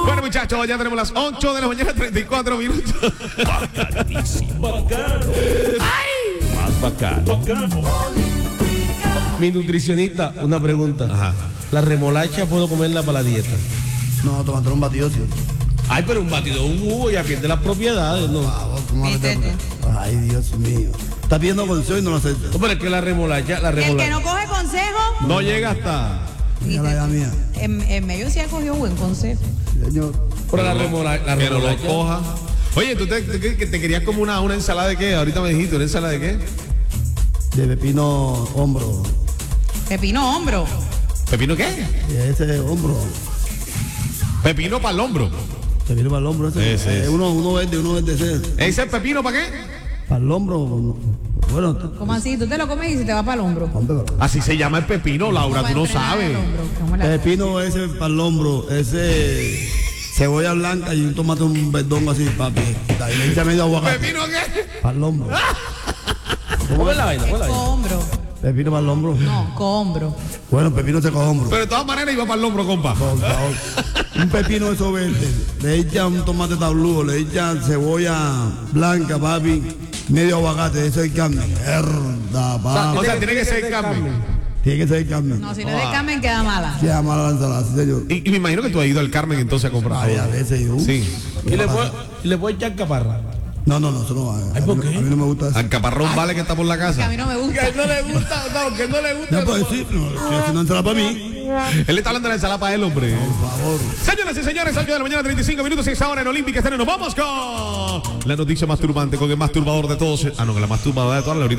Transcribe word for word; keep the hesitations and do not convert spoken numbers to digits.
Bueno, muchachos, ya tenemos las ocho de la mañana, treinta y cuatro minutos. Bacanísimo. Bacano. ¡Ay! Más bacano. Bacano. Mi nutricionista, una pregunta. Ajá. ¿La remolacha puedo comerla para la dieta? No, tomate un batido, sí. Ay, pero un batido, un jugo ya pierde las propiedades, ¿no? Ah, vos, ¿cómo vas a meter- Ay, Dios mío. Está pidiendo consejo y no lo acepta. No, pero es que la remolacha, la El que remolacha. no coge consejo, No llega hasta. Mira la idea mía. en, en medio sí ha cogido buen consejo. Señor. Pero la remolacha, la Que no lo remolacha. coja. Oye, ¿tú te, te, te, te querías como una, una ensalada de qué? Ahorita me dijiste, ¿una ensalada de qué? De pepino hombro. Pepino hombro. ¿Pepino qué? De ese hombro. Pepino para el hombro. Pepino para el hombro. Ese. Ese Eh, es. uno, uno verde, uno verde ese. ¿Ese es pepino para qué? Para el hombro. Bueno, t- ¿Cómo así? Tú te lo comes y se te va para el hombro. hombre, pero- Así se llama el pepino, Laura, ¿Cómo tú no va a entrenar sabes. el hombro? ¿Cómo la- Pepino ese para el hombro. Ese. Cebolla blanca y un tomate, un verdón así, papi. Ahí le echa medio aguacate. ¿Pepino qué? Para el hombro. ¿Cómo es la vaina? ¿Cómo es la vaina? Hombro. Pepino para el hombro. No, hombro. Bueno, pepino se coge hombro. Pero de todas maneras iba para el hombro, compa. Por favor. Un pepino eso verde. Le echan un tomate tabludo, le echan cebolla blanca, papi. Medio aguacate, eso es carne. Herda, O papi. sea, tiene que ser carne. Tiene que ser carne. No, si no es de Carmen queda mala. Queda mala la ensalada, sí, señor. Y, y me imagino que tú has ido al Carmen entonces a comprar. Ay, a veces yo. Sí. ¿Y le puedo, y le puedo echar caparra? No, no, no, eso no va. A, ¿por mí, qué? a mí no me gusta eso. Al caparrón vale que está por la Que a casa. mí no me gusta. no le gusta, no, que no le gusta. Ya puedo decir, no, estoy haciendo ensalada para mí. Él le está hablando de la ensalada para él, hombre. Por favor. Señoras y señores, ocho de la mañana, treinta y cinco minutos, y es ahora en Olímpica Estéreo. Nos vamos con la noticia masturbante, con el masturbador de todos. Ah, no, que la masturbadora de todas, Laurita.